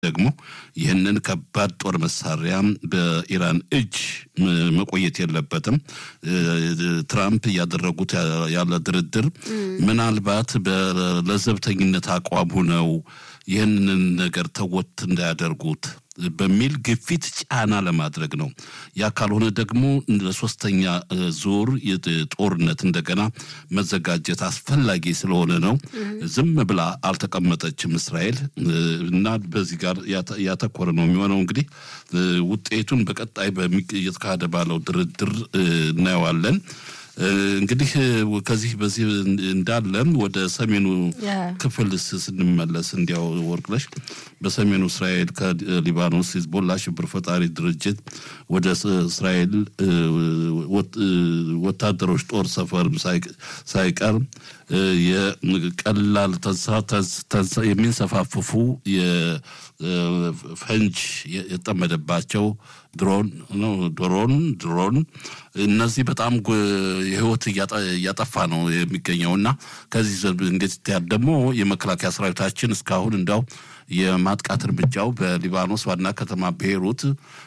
ደግሞ ይህንን ከባድ ጦር መሳሪያ በኢራን እጅ መቆየት የለበትም ትራምፕ ያደረጉት ያለ ድርድር ምናልባት ለዘብተኝነት አቋም ሆነው ይህንን ነገር ተወት እንዳያደርጉት በሚል ግፊት ጫና ለማድረግ ነው ያ ካልሆነ ደግሞ ለሶስተኛ ዙር የጦርነት እንደገና መዘጋጀት አስፈላጊ ስለሆነ ነው ዝም ብላ አልተቀመጠችም እስራኤል እና በዚህ ጋር ያተኮረ ነው የሚሆነው እንግዲህ ውጤቱን በቀጣይ በሚካሄድ ባለው ድርድር እናየዋለን እንግዲህ ከዚህ በዚህ እንዳለም ወደ ሰሜኑ ክፍል ስንመለስ እንዲያው ወርቅለሽ በሰሜኑ እስራኤል ከሊባኖስ ሂዝቦላ ሽብር ፈጣሪ ድርጅት ወደ እስራኤል ወታደሮች ጦር ሰፈር ሳይቀር የቀላል ተንሳ የሚንሰፋፍፉ የፈንጅ የጠመደባቸው ድሮን እነዚህ በጣም የህይወት ያጠፋ ነው የሚገኘውና ከዚህ እንግዲህ ደግሞ የመከላከያ ሰራዊታችን እስካሁን እንዳው የማጥቃት እርምጃው በሊባኖስ ዋና ከተማ ቤይሩት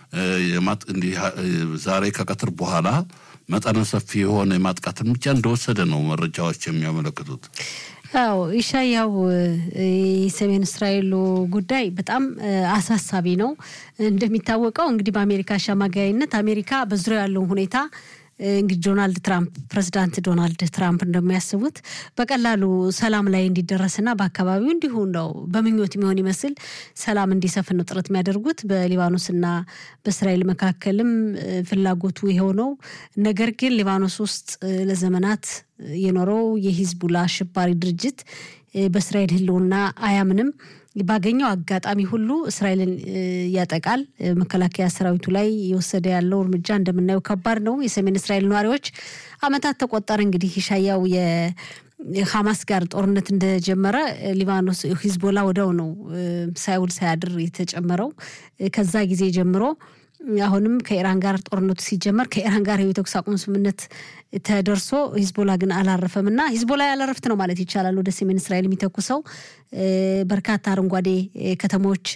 ዛሬ ከቀትር በኋላ መጠነ ሰፊ የሆነ የማጥቃት እርምጃ እንደወሰደ ነው መረጃዎች የሚያመለክቱት አው ኢሻያው የሰሜን እስራኤል ጉዳይ በጣም አሳሳቢ ነው እንደሚታወቀው እንግዲህ በአሜሪካ አሸማጋይነት አሜሪካ በዙሪያው ያለው ሁኔታ እንግዲህ ፕሬዝዳንት ዶናልድ ትራምፕ እንደሚያስቡት በቀላሉ ሰላም ላይ እንዲደረስና በአካባቢው እንዲሁ ነው በመኞት የሚሆን ይመስል ሰላም እንዲሰፍን ነው ጥረት የሚያደርጉት በሊባኖስና በእስራኤል መካከልም ፍላጎቱ ይሄው ነው ነገር ግን ሊባኖስ ውስጥ ለዘመናት የኖረው የሂዝቡላ አሸባሪ ድርጅት በእስራኤል ህልውና አያምንም ባገኘው አጋጣሚ ሁሉ እስራኤልን ያጠቃል መከላከያ ሰራዊቱ ላይ የወሰደ ያለው እርምጃ እንደምናየው ከባድ ነው የሰሜን እስራኤል ነዋሪዎች አመታት ተቆጠረ እንግዲህ ሻያው የሐማስ ጋር ጦርነት እንደጀመረ ሊባኖስ ሂዝቦላ ወዳው ነው ሳይውል ሳያድር የተጨመረው ከዛ ጊዜ ጀምሮ አሁንም ከኢራን ጋር ጦርነቱ ሲጀመር ከኢራን ጋር የተኩስ አቁም ስምምነት ተደርሶ ሂዝቦላ ግን አላረፈምና ሂዝቦላ ያላረፍት ነው ማለት ይቻላል ወደ ሰሜን እስራኤል የሚተኩሰው በርካታ አረንጓዴ ከተሞች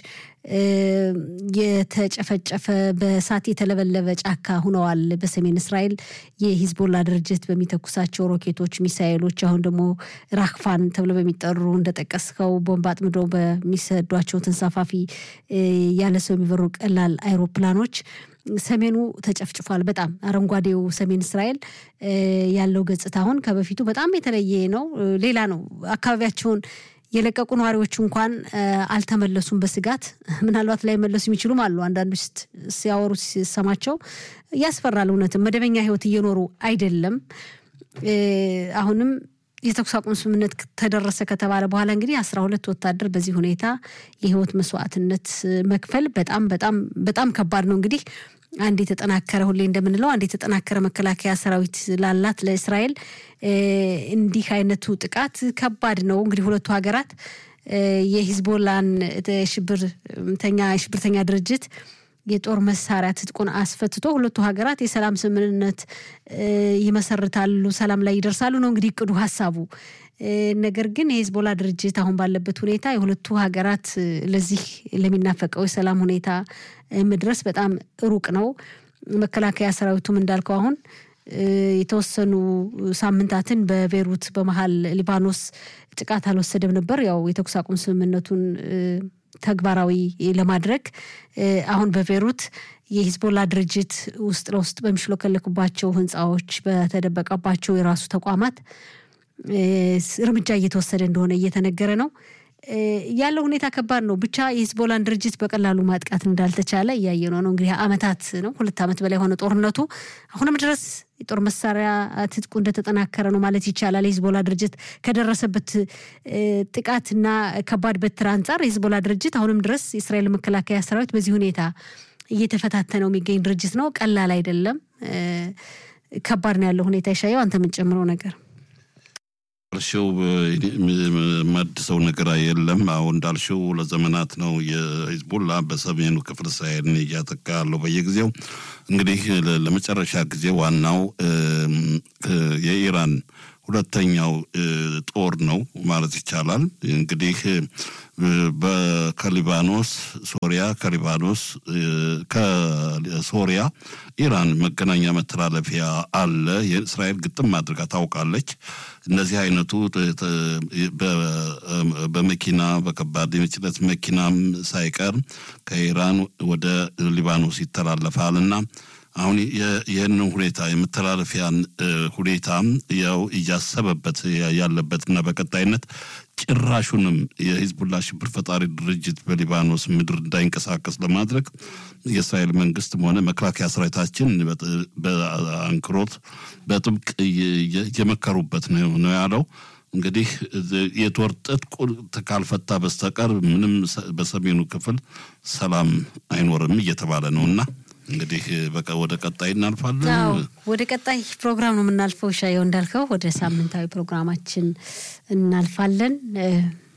የተጨፈጨፈ በሳት የተለበለበ ጫካ ሆነዋል በሰሜን እስራኤል የሂዝቦላ ድርጅት በሚተኩሳቸው ሮኬቶች ሚሳኤሎች አሁን ደግሞ ራክፋን ተብሎ በሚጠሩ እንደተጠቀስከው ቦምብ አጥምደው በሚሰዷቸው ተንሳፋፊ ያለ ሰው የሚበሩ ቀላል አይሮፕላኖች ሰሜኑ ተጨፍጭፏል በጣም አረንጓዴው ሰሜን እስራኤል ያለው ገጽታ አሁን ከበፊቱ በጣም የተለየ ነው ሌላ ነው አካባቢያቸውን የለቀቁ ነዋሪዎች እንኳን አልተመለሱም በስጋት ምናልባት ላይ መለሱ የሚችሉም አሉ አንዳንዶች ሲያወሩ ሲሰማቸው ያስፈራል እውነትም መደበኛ ህይወት እየኖሩ አይደለም አሁንም የተኩስ አቁም ስምምነት ተደረሰ ከተባለ በኋላ እንግዲህ 12 ወታደር በዚህ ሁኔታ የህይወት መስዋዕትነት መክፈል በጣም ከባድ ነው እንግዲህ አንድ የተጠናከረ ሁሌ እንደምንለው አንድ የተጠናከረ መከላከያ ሰራዊት ላላት ለእስራኤል እንዲህ አይነቱ ጥቃት ከባድ ነው እንግዲህ ሁለቱ ሀገራት የሂዝቦላን ሽብርተኛ ድርጅት የጦር መሳሪያ ትጥቁን አስፈትቶ ሁለቱ ሀገራት የሰላም ስምምነት ይመሰርታሉ ሰላም ላይ ይደርሳሉ ነው እንግዲህ እቅዱ ሐሳቡ ነገር ግን የሂዝቦላ ድርጅት አሁን ባለበት ሁኔታ የሁለቱ ሀገራት ለዚህ ለሚናፈቀው የሰላም ሁኔታ መድረስ በጣም ሩቅ ነው መከላከያ ሰራዊቱም እንዳልከው አሁን የተወሰኑ ሳምንታትን በቤይሩት በመሃል ሊባኖስ ጥቃት አልወሰደም ነበር ያው የተኩስ አቁም ስምምነቱን ተግባራዊ ለማድረግ አሁን በቤይሩት የሂዝቦላ ድርጅት ውስጥ ለውስጥ በሚሽሎከለኩባቸው ህንጻዎች በተደበቀባቸው የራሱ ተቋማት እርምጃ እየተወሰደ እንደሆነ እየተነገረ ነው ያለው ሁኔታ ከባድ ነው ብቻ የሂዝቦላን ድርጅት በቀላሉ ማጥቃት እንዳልተቻለ ያየነው ነው እንግዲህ አመታት ነው 2 አመት በላይ ሆነ ጦርነቱ አሁንም ድረስ የጦር መሳሪያ ትጥቁ እንደተጠናከረ ነው ማለት ይቻላል የሂዝቦላ ድርጅት ከደረሰበት ጥቃትና ከባድ በትር አንፃር የሂዝቦላ ድርጅት አሁንም ድረስ እስራኤል መከላከያ ሰራዊት በዚህ ሁኔታ እየተፈታተነው የሚገኝ ድርጅት ነው ቀላል አይደለም ከባድ ነው ያለው ሁኔታ ይሻየው አንተ ምን ጨምረው ነገር አልሽው ማድሰው ነገር አይደለም አሁን እንዳልሽው ለዘመናት ነው የሂዝቦላ በሰሜኑ ክፍል እስራኤልን ያጠቃለው በየጊዜው እንግዲህ ለመጨረሻ ጊዜ ዋናው የኢራን ሁለተኛው ጦር ነው ማለት ይቻላል። እንግዲህ ከሊባኖስ ከሶሪያ ኢራን መገናኛ መተላለፊያ አለ። የእስራኤል ግጥም አድርጋ ታውቃለች። እነዚህ አይነቱ በመኪና በከባድ የጭነት መኪናም ሳይቀር ከኢራን ወደ ሊባኖስ ይተላለፋልና አሁን ይህንን ሁኔታ የመተላለፊያን ሁኔታ ያው እያሰበበት ያለበትና በቀጣይነት ጭራሹንም የሂዝቡላ ሽብር ፈጣሪ ድርጅት በሊባኖስ ምድር እንዳይንቀሳቀስ ለማድረግ የእስራኤል መንግስትም ሆነ መከላከያ ሰራዊታችን በአንክሮት በጥብቅ እየመከሩበት ነው ያለው። እንግዲህ የጦር ትጥቅ ካልፈታ በስተቀር ምንም በሰሜኑ ክፍል ሰላም አይኖርም እየተባለ ነውና እንግዲህ በቃ ወደ ቀጣይ እናልፋለን። ወደ ቀጣይ ፕሮግራም ነው የምናልፈው። ሻየው እንዳልከው ወደ ሳምንታዊ ፕሮግራማችን እናልፋለን።